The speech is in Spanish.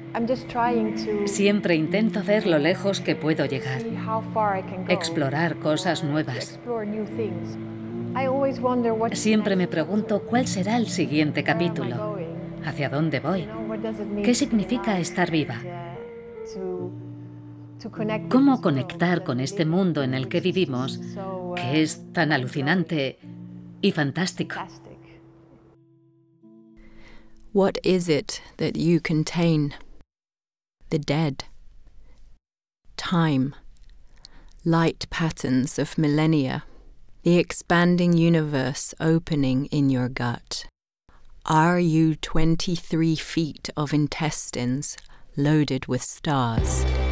Siempre intento ver lo lejos que puedo llegar, explorar cosas nuevas. Siempre me pregunto cuál será el siguiente capítulo, hacia dónde voy, qué significa estar viva, cómo conectar con este mundo en el que vivimos, que es tan alucinante y fantástico. What is it that you contain? The dead, time, light patterns of millennia, the expanding universe opening in your gut. Are you 23 feet of intestines loaded with stars?